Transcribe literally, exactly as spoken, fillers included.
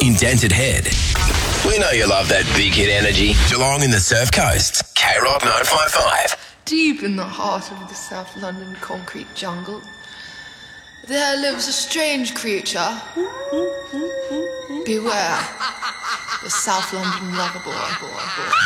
indented head. We know you love that big hit energy. Geelong in the Surf Coast. K-Rock nine five five. Deep in the heart of the South London concrete jungle, there lives a strange creature. Beware, the South London lover boy. boy, boy.